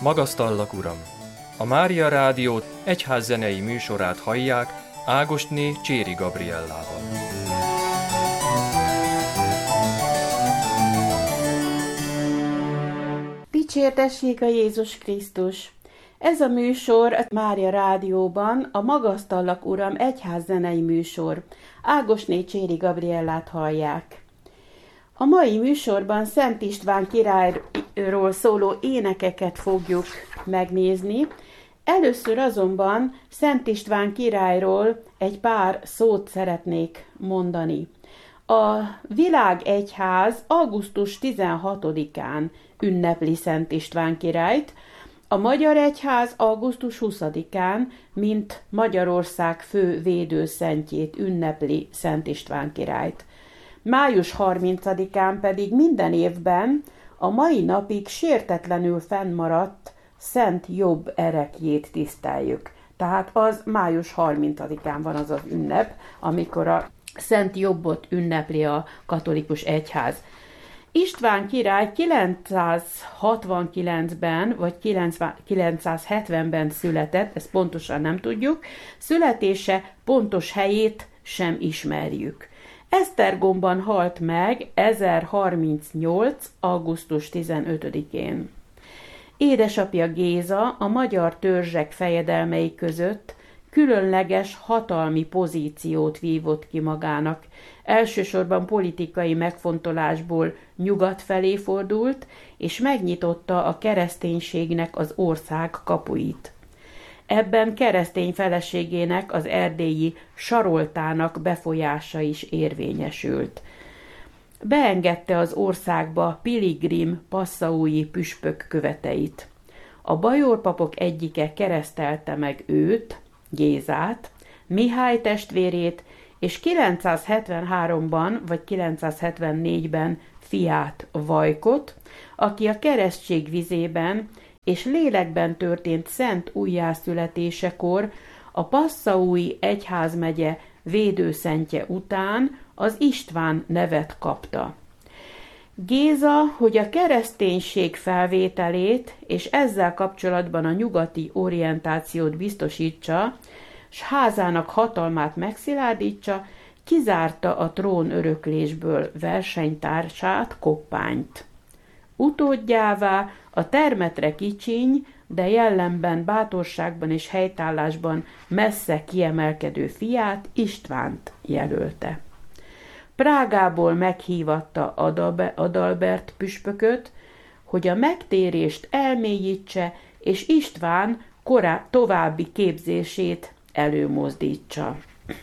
Magasztallak, Uram! A Mária Rádió egyházzenei műsorát hallják Ágosné Cséri Gabriellával. Dicsértessék a Jézus Krisztus! Ez a műsor a Mária Rádióban a Magasztallak, Uram egyházzenei műsor. Ágosné Cséri Gabriellát hallják. A mai műsorban Szent István királyról szóló énekeket fogjuk megnézni. Először azonban Szent István királyról egy pár szót szeretnék mondani. A világegyház augusztus 16-án ünnepli Szent István királyt, a magyar egyház augusztus 20-án, mint Magyarország fő védőszentjét ünnepli Szent István királyt. Május 30-án pedig minden évben a mai napig sértetlenül fennmaradt Szent Jobb ereklyét tiszteljük. Tehát az május 30-án van az az ünnep, amikor a Szent Jobbot ünnepli a katolikus egyház. István király 969-ben vagy 970-ben született, ezt pontosan nem tudjuk, születése pontos helyét sem ismerjük. Esztergomban halt meg 1038. augusztus 15-én. Édesapja Géza a magyar törzsek fejedelmei között különleges hatalmi pozíciót vívott ki magának. Elsősorban politikai megfontolásból nyugat felé fordult, és megnyitotta a kereszténységnek az ország kapuit. Ebben keresztény feleségének, az erdélyi Saroltának befolyása is érvényesült. Beengedte az országba Piligrim passzaui püspök követeit. A bajor papok egyike keresztelte meg őt, Gézát, Mihály testvérét, és 973-ban vagy 974-ben fiát, Vajkot, aki a keresztség vizében és lélekben történt szent újjászületésekor a Passaui egyházmegye védőszentje után az István nevet kapta. Géza, hogy a kereszténység felvételét és ezzel kapcsolatban a nyugati orientációt biztosítsa, s házának hatalmát megszilárdítsa, kizárta a trónöröklésből versenytársát, Koppányt. Utódjává a termetre kicsiny, de jellemben, bátorságban és helytállásban messze kiemelkedő fiát, Istvánt jelölte. Prágából meghívatta Adalbert püspököt, hogy a megtérést elmélyítse, és István további képzését előmozdítsa.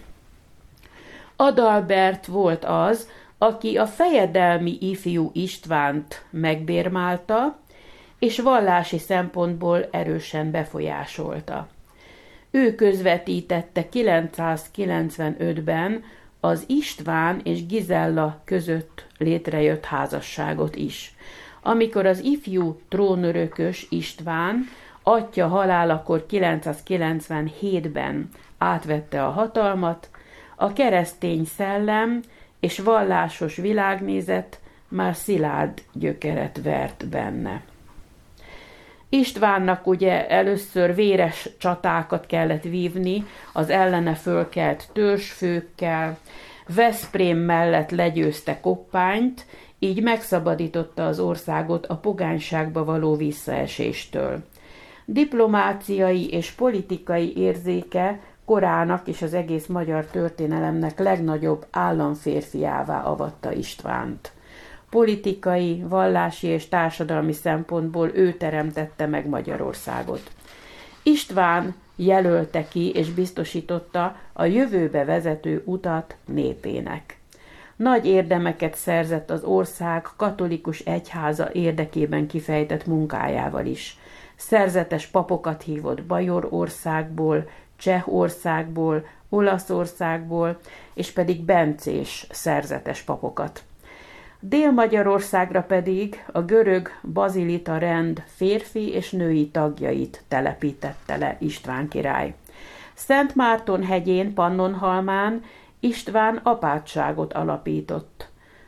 Adalbert volt az, aki a fejedelmi ifjú Istvánt megbérmálta, és vallási szempontból erősen befolyásolta. Ő közvetítette 995-ben az István és Gizella között létrejött házasságot is. Amikor az ifjú trónörökös István atyja halálakor 997-ben átvette a hatalmat, a keresztény szellem és vallásos világnézet már szilárd gyökeret vert benne. Istvánnak ugye először véres csatákat kellett vívni az ellene fölkelt törzsfőkkel, Veszprém mellett legyőzte Koppányt, így megszabadította az országot a pogányságba való visszaeséstől. Diplomáciai és politikai érzéke korának és az egész magyar történelemnek legnagyobb államférfiává avatta Istvánt. Politikai, vallási és társadalmi szempontból ő teremtette meg Magyarországot. István jelölte ki és biztosította a jövőbe vezető utat népének. Nagy érdemeket szerzett az ország katolikus egyháza érdekében kifejtett munkájával is. Szerzetes papokat hívott Bajorországból, Csehországból, Olaszországból, és pedig bencés szerzetes papokat. Dél-Magyarországra pedig a görög bazilita rend férfi és női tagjait telepítette le István király. Szent Márton hegyén, Pannonhalmán István apátságot alapított.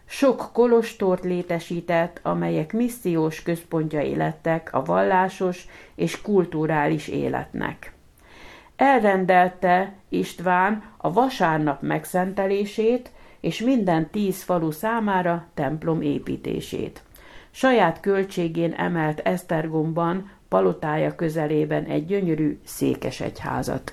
Sok kolostort létesített, amelyek missziós központjai lettek a vallásos és kulturális életnek. Elrendelte István a vasárnap megszentelését és minden 10 falu számára templom építését. Saját költségén emelt Esztergomban, palotája közelében egy gyönyörű székesegyházat.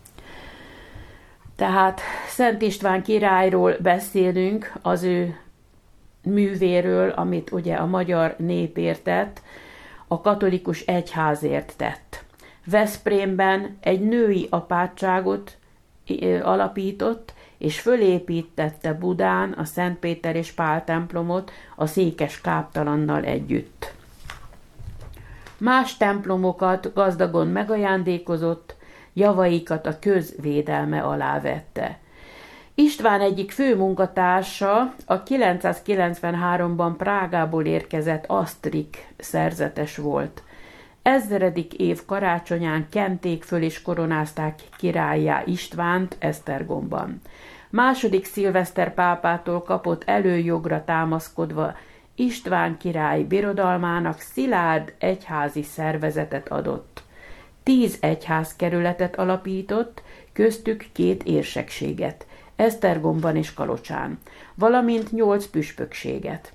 Tehát Szent István királyról beszélünk, az ő művéről, amit ugye a magyar népért tett, a katolikus egyházért tett. Veszprémben egy női apátságot alapított, és fölépítette Budán a Szent Péter és Pál templomot a székes káptalannal együtt. Más templomokat gazdagon megajándékozott, javaikat a közvédelme alá vette. István egyik fő munkatársa a 993-ban Prágából érkezett Asztrik szerzetes volt. 1000. év karácsonyán kenték föl és koronázták királlyá Istvánt Esztergomban. Második Szilveszter pápától kapott előjogra támaszkodva István király birodalmának szilárd egyházi szervezetet adott. 10 egyházkerületet alapított, köztük 2 érsekséget, Esztergomban és Kalocsán, valamint 8 püspökséget.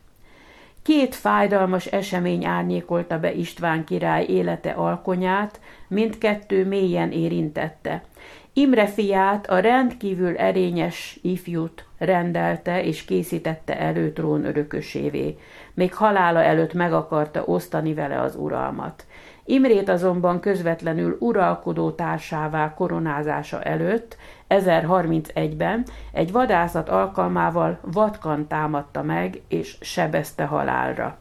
2 fájdalmas esemény árnyékolta be István király élete alkonyát, mindkettő mélyen érintette. Imre fiát, a rendkívül erényes ifjút rendelte és készítette elő trónörökösévé. Még halála előtt meg akarta osztani vele az uralmat. Imrét azonban közvetlenül uralkodó társává koronázása előtt 1031-ben egy vadászat alkalmával vadkan támadta meg és sebezte halálra.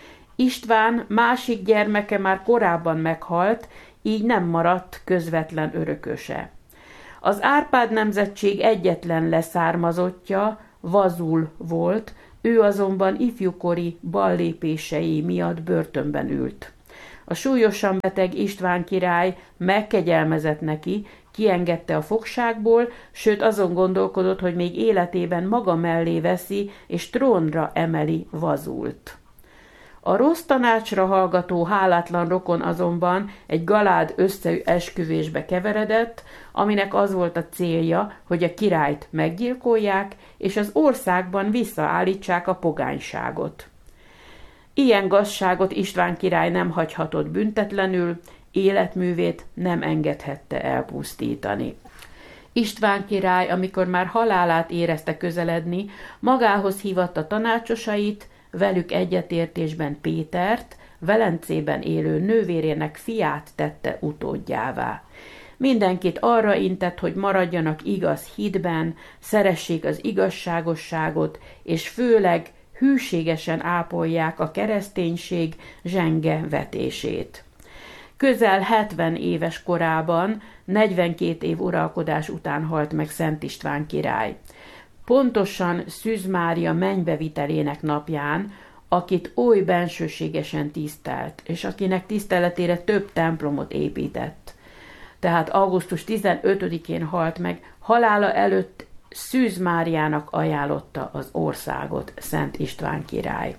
István másik gyermeke már korábban meghalt, így nem maradt közvetlen örököse. Az Árpád nemzetség egyetlen leszármazottja Vazul volt, ő azonban ifjúkori ballépései miatt börtönben ült. A súlyosan beteg István király megkegyelmezett neki, kiengedte a fogságból, sőt azon gondolkodott, hogy még életében maga mellé veszi és trónra emeli Vazult. A rossz tanácsra hallgató hálátlan rokon azonban egy galád összeesküvésbe keveredett, aminek az volt a célja, hogy a királyt meggyilkolják, és az országban visszaállítsák a pogányságot. Ilyen gazságot István király nem hagyhatott büntetlenül, életművét nem engedhette elpusztítani. István király, amikor már halálát érezte közeledni, magához hívatta tanácsosait, velük egyetértésben Pétert, Velencében élő nővérének fiát tette utódjává. Mindenkit arra intett, hogy maradjanak igaz hitben, szeressék az igazságosságot, és főleg hűségesen ápolják a kereszténység zsenge vetését. Közel 70 éves korában, 42 év uralkodás után halt meg Szent István király. Pontosan Szűz Mária menybevitelének napján, akit oly bensőségesen tisztelt, és akinek tiszteletére több templomot épített. Tehát augusztus 15-én halt meg, halála előtt Szűz Máriának ajánlotta az országot Szent István király.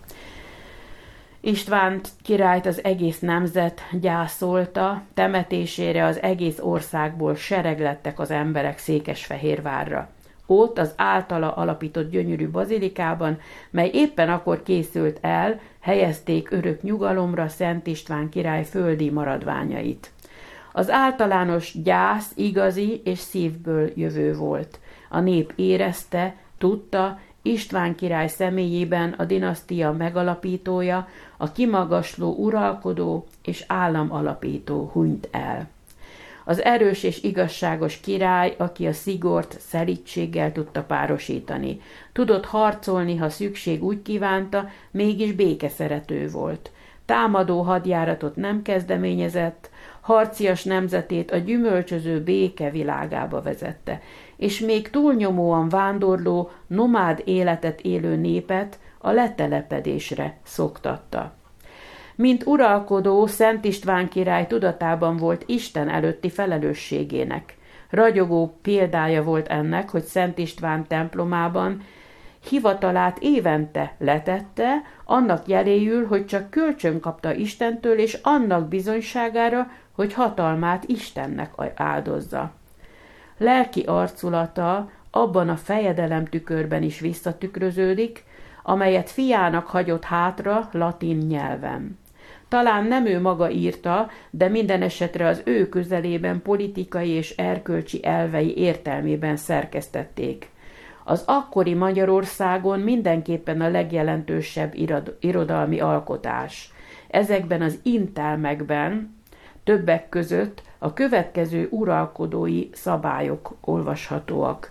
István királyt az egész nemzet gyászolta, temetésére az egész országból sereglettek az emberek Székesfehérvárra. Ott az általa alapított gyönyörű bazilikában, mely éppen akkor készült el, helyezték örök nyugalomra Szent István király földi maradványait. Az általános gyász igazi és szívből jövő volt. A nép érezte, tudta, István király személyében a dinasztia megalapítója, a kimagasló uralkodó és államalapító hunyt el. Az erős és igazságos király, aki a szigort szelídséggel tudta párosítani. Tudott harcolni, ha szükség úgy kívánta, mégis békeszerető volt. Támadó hadjáratot nem kezdeményezett, harcias nemzetét a gyümölcsöző béke világába vezette, és még túlnyomóan vándorló, nomád életet élő népet a letelepedésre szoktatta. Mint uralkodó, Szent István király tudatában volt Isten előtti felelősségének. Ragyogó példája volt ennek, hogy Szent István templomában hivatalát évente letette, annak jeléül, hogy csak kölcsön kapta Istentől, és annak bizonyságára, hogy hatalmát Istennek áldozza. Lelki arculata abban a fejedelem tükörben is visszatükröződik, amelyet fiának hagyott hátra latin nyelven. Talán nem ő maga írta, de minden esetre az ő közelében politikai és erkölcsi elvei értelmében szerkesztették. Az akkori Magyarországon mindenképpen a legjelentősebb irodalmi alkotás. Ezekben az intelmekben többek között a következő uralkodói szabályok olvashatóak.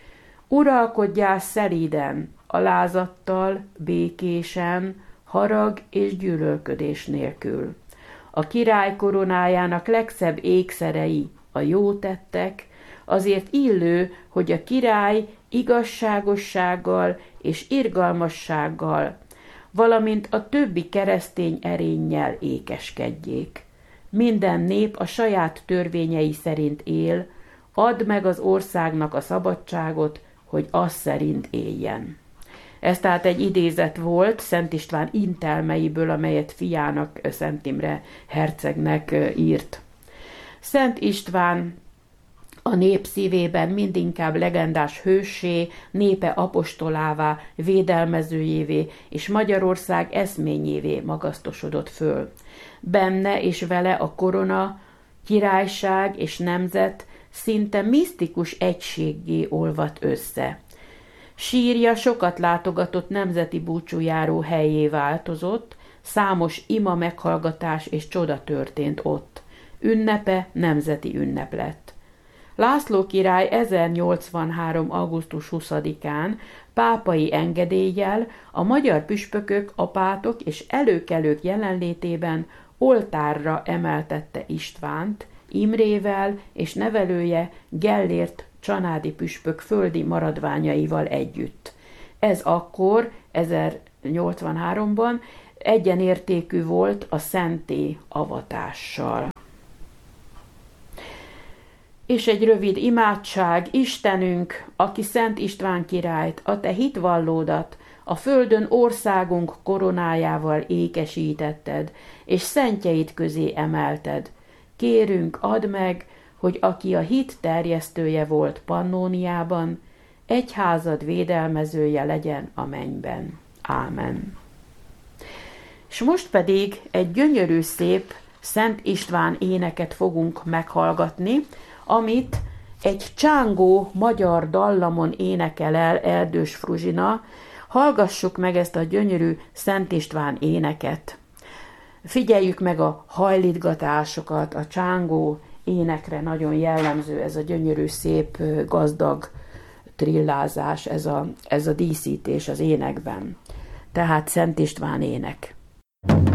Uralkodjál szelíden, alázattal, békésen, harag és gyűlölködés nélkül. A király koronájának legszebb ékszerei a jó tettek, azért illő, hogy a király igazságossággal és irgalmassággal, valamint a többi keresztény erénnyel ékeskedjék. Minden nép a saját törvényei szerint él, add meg az országnak a szabadságot, hogy az szerint éljen. Ez tehát egy idézet volt Szent István intelmeiből, amelyet fiának, Szent Imre hercegnek írt. Szent István a nép szívében mindinkább legendás hőssé, népe apostolává, védelmezőjévé és Magyarország eszményévé magasztosodott föl. Benne és vele a korona, királyság és nemzet szinte misztikus egységgé olvadt össze. Sírja sokat látogatott nemzeti búcsújáró helyé változott, számos ima meghallgatás és csoda történt ott. Ünnepe nemzeti ünnep lett. László király 1083. augusztus 20-án pápai engedéllyel a magyar püspökök, apátok és előkelők jelenlétében oltárra emeltette Istvánt, Imrével és nevelője Gellért csanádi püspök földi maradványaival együtt. Ez akkor, 1083-ban egyenértékű volt a szentély avatással. És egy rövid imádság: Istenünk, aki Szent István királyt, a te hitvallódat, a földön országunk koronájával ékesítetted, és szentjeid közé emelted. Kérünk, add meg, hogy aki a hit terjesztője volt Pannóniában, egyházad védelmezője legyen a mennyben. Ámen. És most pedig egy gyönyörű szép Szent István éneket fogunk meghallgatni, amit egy csángó magyar dallamon énekel el Erdős Fruzsina. Hallgassuk meg ezt a gyönyörű Szent István éneket. Figyeljük meg a hajlítgatásokat, a csángó énekre nagyon jellemző ez a gyönyörű, szép, gazdag trillázás, ez a díszítés az énekben. Tehát Szent István ének.